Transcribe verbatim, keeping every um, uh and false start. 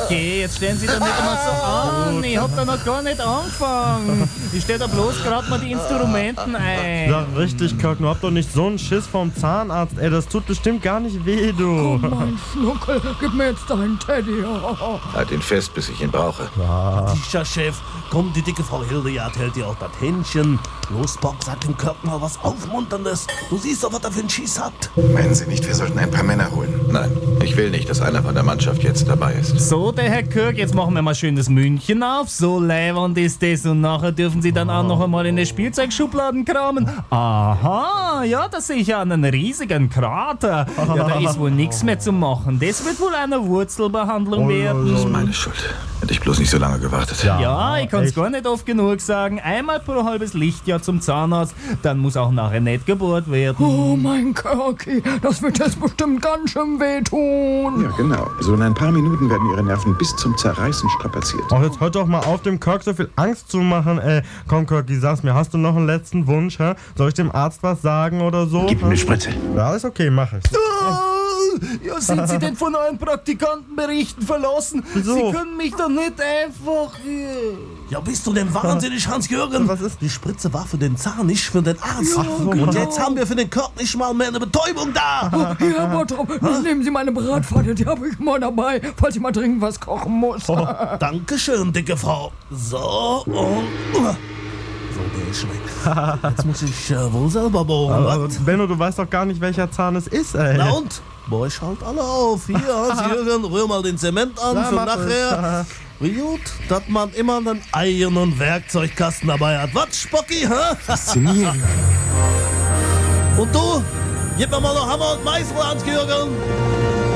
geh, jetzt stellen Sie doch nicht immer so an. Ich hab da noch gar nicht angefangen. Ich stell da bloß gerade mal die Instrumenten ein. Ja, richtig, Kirk, du habt doch nicht so einen Schiss vom Zahnarzt, ey, das tut bestimmt gar nicht weh, du. Oh, mein Schnuckel, gib mir jetzt deinen Teddy. Halt ihn fest, bis ich ihn brauche. Sicher, Chef. Komm, die dicke Frau Hildegard hält dir auch das Händchen. Los, Bob, sag dem Kirk mal was Aufmunterndes. Du siehst doch, was er für einen Schieß hat. Meinen Sie nicht, wir sollten ein paar Männer holen? Nein, ich will nicht, dass einer von der Mannschaft jetzt dabei ist. So, der Herr Kirk, jetzt machen wir mal schön das München auf. So leibend ist das. Und nachher dürfen Sie dann auch noch einmal in den Spielzeugschubladen kramen. Aha, ja, da sehe ich ja einen riesigen Krater. Ja, da ist wohl nichts mehr zu machen. Das wird wohl eine Wurzelbehandlung werden. Das ist meine Schuld. Hätte ich bloß nicht so lange gewartet. Ja, ich kann's gar nicht oft genug sagen. Einmal pro halbes Lichtjahr zum Zahnarzt, dann muss auch nachher nicht gebohrt werden. Oh, mein Kirky, das wird jetzt bestimmt ganz schön wehtun. Ja, genau. So in ein paar Minuten werden Ihre Nerven bis zum Zerreißen strapaziert. Ach, jetzt hört doch mal auf, dem Kirk so viel Angst zu machen, ey. Komm, Kirky, sag's mir, hast du noch einen letzten Wunsch, hä? Soll ich dem Arzt was sagen oder so? Gib ihm eine Spritze. Ja, ist okay, mach ich. Ja, sind Sie denn von euren Praktikantenberichten verlassen? Wieso? Sie können mich doch nicht einfach... Ja, bist du denn wahnsinnig, Hans-Jürgen? Was ist? Die Spritze war für den Zahn, nicht für den Arzt. Ja, Und genau. jetzt haben wir für den Kirk nicht mal mehr eine Betäubung da. Hier, Herr Bottrop, nehmen Sie meine Bratpfanne, die habe ich mal dabei, falls ich mal dringend was kochen muss. Oh, Dankeschön, dicke Frau. So, und... So, der ist weg. Jetzt muss ich äh, wohl selber bohren. Aber, was? Benno, du weißt doch gar nicht, welcher Zahn es ist, ey. Na und? Boah, ich halt alle auf. Hier, Hans-Jürgen, rühr mal den Zement an Ja, für mach nachher. Wie gut, dass man immer einen Eiern- und Werkzeugkasten dabei hat. Was, Spocki, hä? Faszinierend. Und du? Gib mir mal noch Hammer und Meißel, Hans-Jürgen.